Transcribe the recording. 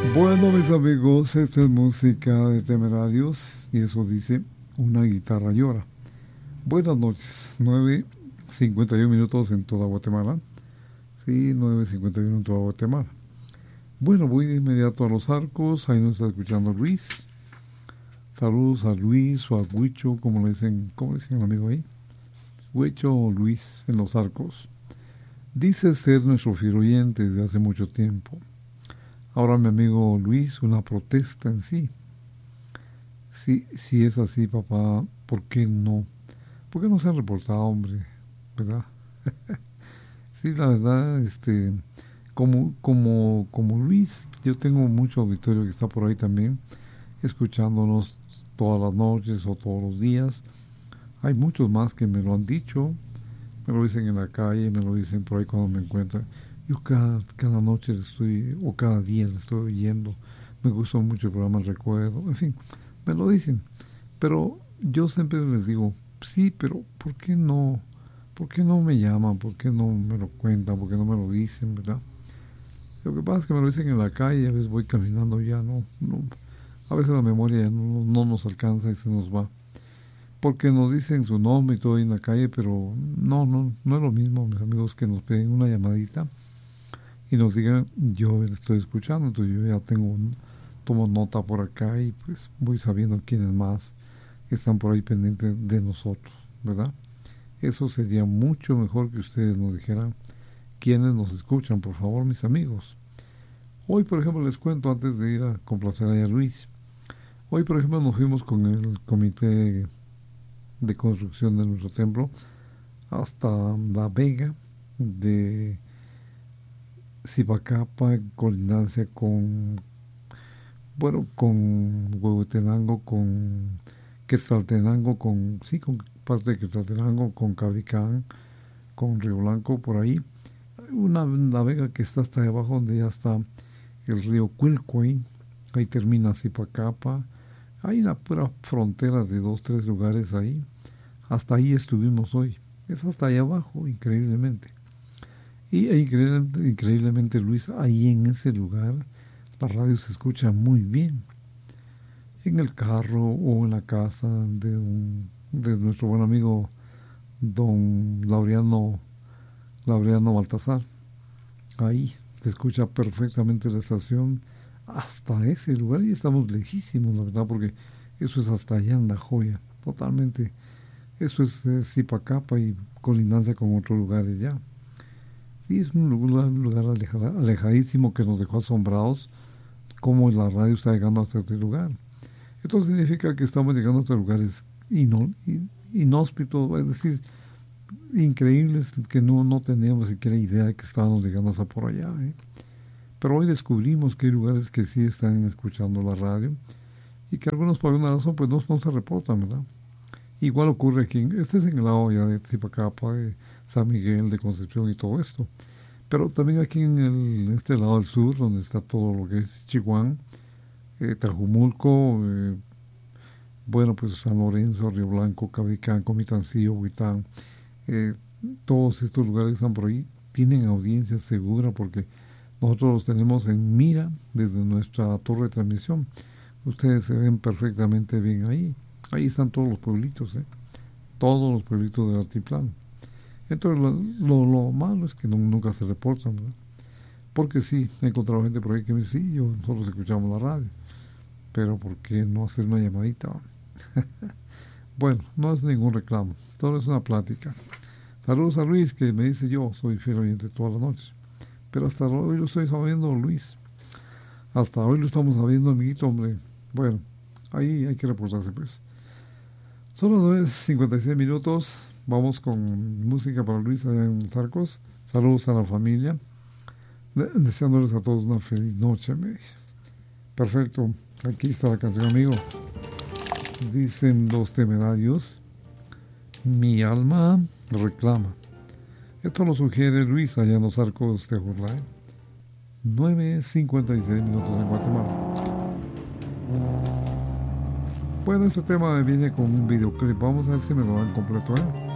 Bueno, mis amigos, esta es música de Temerarios y eso dice Una guitarra llora. Buenas noches, 9:51 en toda Guatemala. Sí, 9:51 en toda Guatemala. Bueno, voy de inmediato a Los Arcos, ahí nos está escuchando Luis. Saludos a Luis o a Huicho, cómo le dicen al amigo ahí. Huicho o Luis en Los Arcos. Dice ser nuestro fiel oyente desde hace mucho tiempo. Ahora mi amigo Luis, una protesta en sí. Si es así, papá, ¿por qué no? ¿Por qué no se han reportado, hombre? ¿Verdad? Sí, la verdad, como Luis, yo tengo mucho auditorio que está por ahí también, escuchándonos todas las noches o todos los días. Hay muchos más que me lo han dicho, me lo dicen en la calle, me lo dicen por ahí cuando me encuentran. Yo cada noche o cada día le estoy oyendo. Me gusta mucho el programa El Recuerdo. En fin, me lo dicen. Pero yo siempre les digo, sí, pero ¿por qué no? ¿Por qué no me llaman? ¿Por qué no me lo cuentan? ¿Por qué no me lo dicen, verdad? Lo que pasa es que me lo dicen en la calle, a veces voy caminando ya, no, a veces la memoria ya no nos alcanza y se nos va. Porque nos dicen su nombre y todo ahí en la calle, pero no es lo mismo, mis amigos, que nos peguen una llamadita y nos digan, yo estoy escuchando, entonces yo ya tomo nota por acá y pues voy sabiendo quiénes más están por ahí pendientes de nosotros, ¿verdad? Eso sería mucho mejor que ustedes nos dijeran quiénes nos escuchan, por favor, mis amigos. Hoy, por ejemplo, les cuento antes de ir a complacer a Luis. Hoy, por ejemplo, nos fuimos con el comité de construcción de nuestro templo hasta La Vega de Zipacapa, en colindancia con Huehuetenango, con Quetzaltenango, con parte de Quetzaltenango, con Cabicán, con Río Blanco, por ahí. La vega que está hasta abajo, donde ya está el río Cuilcuay, ahí termina Zipacapa, hay la pura frontera de 2, 3 lugares ahí. Hasta ahí estuvimos hoy. Es hasta ahí abajo, increíblemente. Y increíblemente, Luis, ahí en ese lugar la radio se escucha muy bien. En el carro o en la casa de nuestro buen amigo don Laureano Baltasar. Ahí se escucha perfectamente la estación hasta ese lugar y estamos lejísimos, la verdad, porque eso es hasta allá en La Joya, totalmente. Eso es Zipacapa y colindancia con otros lugares ya. Sí, es un lugar alejadísimo que nos dejó asombrados cómo la radio está llegando hasta este lugar. Esto significa que estamos llegando hasta lugares inhóspitos, es decir, increíbles, que no teníamos siquiera idea de que estábamos llegando hasta por allá. Pero hoy descubrimos que hay lugares que sí están escuchando la radio y que algunos por alguna razón pues no se reportan, ¿verdad? Igual ocurre aquí, este es en el lado ya de Zipacapa, de San Miguel, de Concepción y todo esto. Pero también aquí en este lado del sur, donde está todo lo que es Chihuahua, Tajumulco, pues San Lorenzo, Río Blanco, Cabicán, Comitancillo, Huitán, todos estos lugares que están por ahí tienen audiencia segura porque nosotros los tenemos en mira desde nuestra torre de transmisión. Ustedes se ven perfectamente bien ahí. Ahí están todos los pueblitos, todos los pueblitos del altiplano. Entonces lo malo es que nunca se reportan, ¿verdad? Porque sí, he encontrado gente por ahí que me dice, sí, nosotros escuchamos la radio, pero ¿por qué no hacer una llamadita? Bueno, no es ningún reclamo, todo es una plática. Saludos a Luis, que me dice yo soy fiel oyente todas las noches, pero hasta hoy lo estoy sabiendo, Luis. Hasta hoy lo estamos sabiendo, amiguito, hombre. Bueno, ahí hay que reportarse, pues. Son las 9:56. Vamos con música para Luis allá en Los Arcos. Saludos a la familia. Deseándoles a todos una feliz noche, me dice. Perfecto. Aquí está la canción, amigo. Dicen los Temerarios, mi alma reclama. Esto lo sugiere Luis allá en Los Arcos de Jurlay. 9:56 en Guatemala. Bueno, este tema viene con un videoclip. Vamos a ver si me lo dan completo,